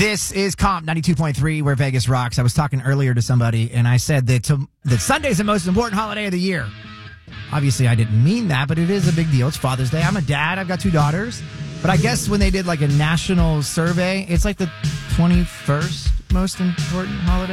This is Comp 92.3, where Vegas rocks. I was talking earlier to somebody, and I said that Sunday's the most important holiday of the year. Obviously, I didn't mean that, but it is a big deal. It's Father's Day. I'm a dad. I've got 2 daughters. But I guess when they did like a national survey, it's like the 21st most important holiday.